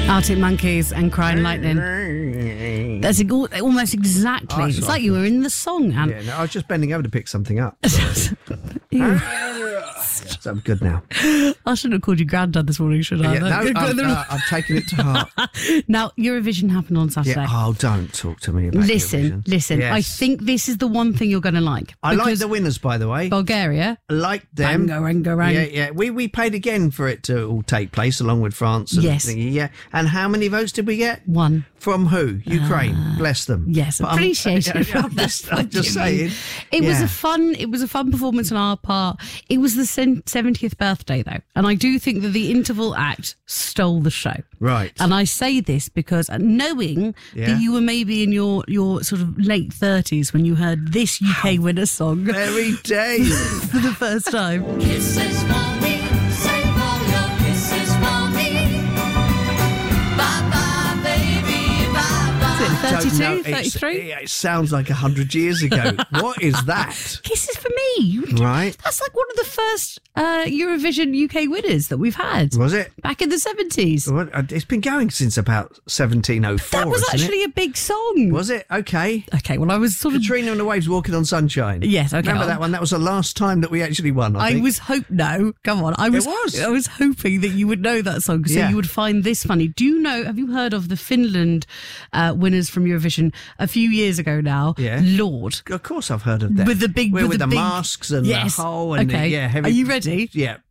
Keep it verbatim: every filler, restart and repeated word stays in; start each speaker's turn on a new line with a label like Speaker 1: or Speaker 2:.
Speaker 1: Arctic Monkeys and Crying Lightning. That's almost exactly.
Speaker 2: Oh,
Speaker 1: it's
Speaker 2: sorry.
Speaker 1: like you were in the song, Anne.
Speaker 2: Yeah, no, I was just bending over to pick something up.
Speaker 1: Ew.
Speaker 2: So I'm good now.
Speaker 1: I shouldn't have called you Grandad this morning, should I?
Speaker 2: Yeah, no, I'm, uh, I'm taking it to heart.
Speaker 1: Now, Eurovision happened on Saturday.
Speaker 2: Yeah, oh, don't talk to me about
Speaker 1: Listen,
Speaker 2: Eurovision.
Speaker 1: listen.
Speaker 2: Yes.
Speaker 1: I think this is the one thing you're going to like.
Speaker 2: I like
Speaker 1: because
Speaker 2: the winners, by the way.
Speaker 1: Bulgaria.
Speaker 2: I like them.
Speaker 1: Bangarang.
Speaker 2: Yeah, yeah. We we paid again for it to all take place along with France. And
Speaker 1: Yes.
Speaker 2: thingy, yeah. And how many votes did we get?
Speaker 1: One.
Speaker 2: From who? Ukraine. Bless them.
Speaker 1: Yes,
Speaker 2: But I'm-
Speaker 1: appreciate it.
Speaker 2: I'm, just, I'm just saying.
Speaker 1: It was
Speaker 2: Yeah.
Speaker 1: a fun. It was a fun performance on our part. It was the seventieth birthday, though, and I do think that the interval act stole the show.
Speaker 2: Right.
Speaker 1: And I say this because knowing
Speaker 2: Yeah.
Speaker 1: that you were maybe in your your sort of late thirties when you heard this U K winner song
Speaker 2: Very day.
Speaker 1: for the first time.
Speaker 3: Kisses for me, send all your kisses for me. Bye bye, baby, bye bye.
Speaker 1: Is it
Speaker 2: Don't know.
Speaker 1: thirty-two,
Speaker 2: It's-
Speaker 1: thirty-three?
Speaker 2: It sounds like a hundred years ago. What is that?
Speaker 1: Kisses for me. You-
Speaker 2: Right.
Speaker 1: That's like one of the first uh, Eurovision U K winners that we've had.
Speaker 2: Was it?
Speaker 1: Back in the seventies.
Speaker 2: What? It's been going since about seventeen oh four.
Speaker 1: That was
Speaker 2: isn't
Speaker 1: actually
Speaker 2: it?
Speaker 1: a big song.
Speaker 2: Was it? Okay.
Speaker 1: Okay, well, I was sort of...
Speaker 2: Katrina and the Waves Walking on Sunshine.
Speaker 1: Yes, okay.
Speaker 2: Remember that one? That was the last time that we actually won, I,
Speaker 1: I
Speaker 2: think.
Speaker 1: was hope no, come on. I was,
Speaker 2: was.
Speaker 1: I was hoping that you would know that song, so
Speaker 2: Yeah.
Speaker 1: you would find this funny. Do you know? Have you heard of the Finland uh, winners from Eurovision a few years ago now?
Speaker 2: Yeah.
Speaker 1: Lord,
Speaker 2: Of course I've heard of that.
Speaker 1: with the big,
Speaker 2: We're with,
Speaker 1: with
Speaker 2: the
Speaker 1: big,
Speaker 2: masks and
Speaker 1: yes.
Speaker 2: the whole and
Speaker 1: okay.
Speaker 2: the, yeah, heavy.
Speaker 1: Are you ready?
Speaker 2: Yeah.